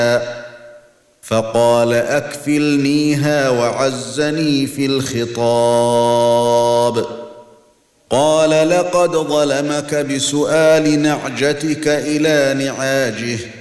فقال أكفلنيها وعزني في الخطاب. قال لقد ظلمك بسؤال نعجتك إلى نعاجه